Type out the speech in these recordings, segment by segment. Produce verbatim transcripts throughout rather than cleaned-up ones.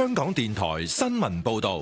香港電台新聞報道。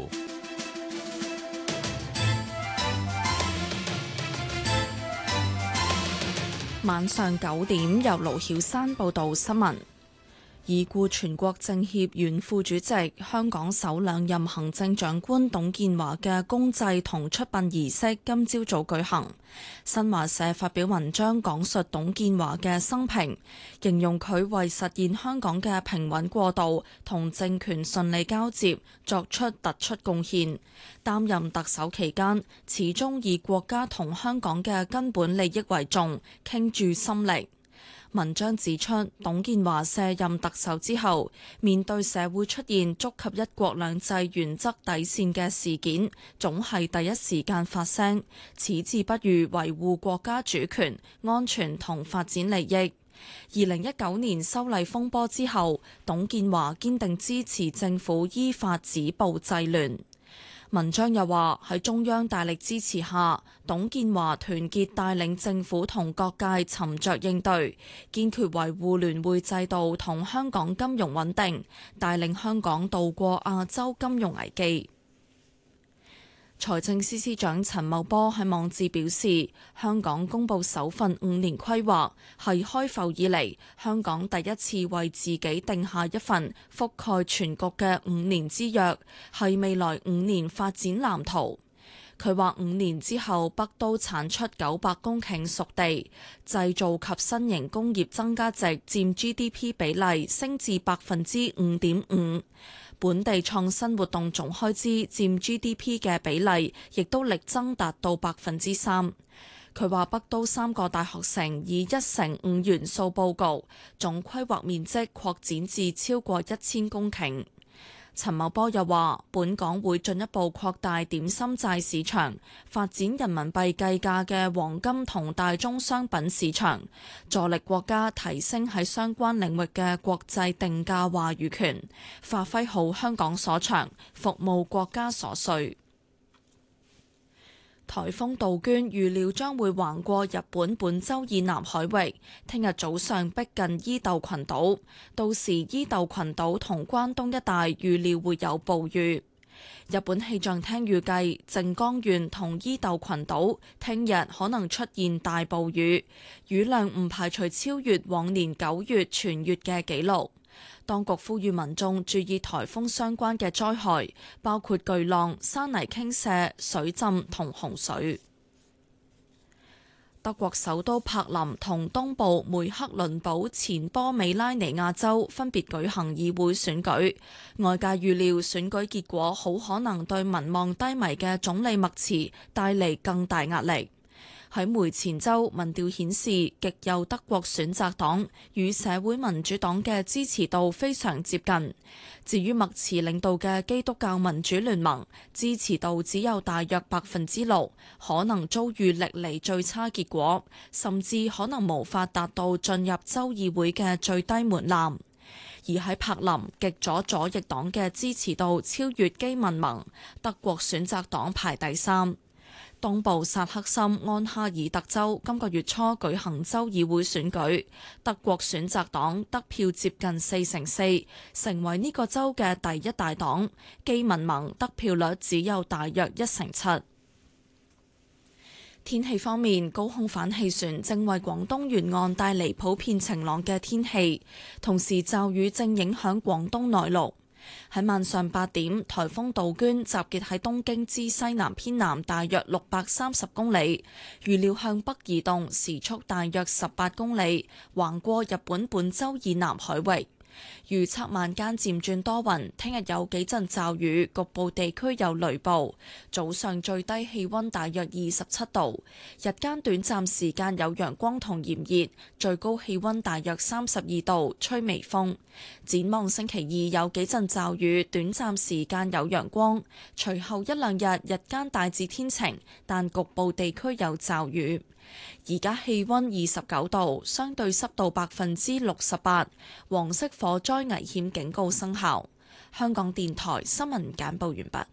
晚上九點，由盧曉山報道新聞。已故全國政協原副主席、香港首兩任行政長官董建華嘅公祭同出殯儀式今朝早舉行。新華社發表文章講述董建華嘅生平，形容佢為實現香港嘅平穩過渡同政權順利交接作出突出貢獻。擔任特首期間，始終以國家同香港嘅根本利益為重，傾注心力。文章指出，董建華卸任特首之後，面對社會出現觸及一國兩制原則底線嘅事件，總係第一時間發聲，矢志不渝維護國家主權、安全同發展利益。二零一九年修例風波之後，董建華堅定支持政府依法止暴制亂。文章又話，喺中央大力支持下，董建華團結帶領政府同各界沉着應對，堅決維護聯匯制度同香港金融穩定，帶領香港渡過亞洲金融危機。財政司司長陳茂波喺網誌表示，香港公布首份五年規劃，係開埠以嚟香港第一次為自己定下一份覆蓋全局嘅五年之約，係未來五年發展藍圖。佢話五年之後，北都產出九百公頃熟地，製造及新型工業增加值佔 G D P 比例升至百分之五點五。本地創新活動總開支佔 G D P 嘅比例，亦都力爭達到百分之三。佢話北都三個大學城以一乘五元素佈局，總規劃面積擴展至超過一千公頃。陳茂波又話，本港會進一步擴大點心債市場，發展人民幣計價嘅黃金同大宗商品市場，助力國家提升喺相關領域嘅國際定價話語權，發揮好香港所長，服務國家所需。颱風杜鵑預料將會橫過日本本州以南海域，聽日早上逼近伊豆群島，到時伊豆群島同關東一帶預料會有暴雨。日本氣象廳預計靜岡縣同伊豆群島聽日可能出現大暴雨，雨量唔排除超越往年九月全月嘅紀錄。當局呼籲民眾注意颱風相關嘅災害，包括巨浪、山泥傾瀉、水浸同洪水。德國首都柏林同東部梅克倫堡前波美拉尼亞州分別舉行議會選舉，外界預料選舉結果好可能對民望低迷嘅總理默茨帶嚟更大壓力。喺梅前州民調顯示，極右德國選擇黨與社會民主黨嘅支持度非常接近。至於默茨領導嘅基督教民主聯盟，支持度只有大約百分之六，可能遭遇歷嚟最差結果，甚至可能無法達到進入州議會嘅最低門檻。而喺柏林，極左左翼黨嘅支持度超越基民盟，德國選擇黨排第三。東部薩克森安哈爾特州今個月初舉行州議會選舉，德國選擇黨得票接近四成四，成為呢個州嘅第一大黨。基民盟得票率只有大約一成七。天氣方面，高空反氣旋正為廣東沿岸帶嚟普遍晴朗嘅天氣，同時驟雨正影響廣東內陸。喺晚上八點，颱風杜鵑集結喺東京之西南偏南大約六百三十公里，預料向北移動，時速大約十八公里，橫過日本本州以南海域。預測晚間漸轉多雲，聽日有幾陣驟雨，局部地區有雷暴。早上最低氣溫大約二十七度，日間短暫時間有陽光同炎熱，最高氣溫大約三十二度，吹微風。展望星期二有幾陣驟雨，短暫時間有陽光，隨後一兩日日間大致天晴，但局部地區有驟雨。而家氣溫二十九度，相對濕度百分之六十八，黃色火災危險警告生效。香港電台新聞簡報完畢。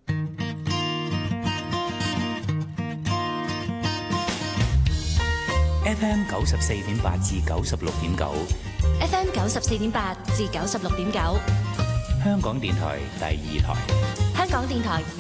F M 九十四點八至九十六點九，F M 九十四點八至九十六點九， 香港電台第二台。 香港電台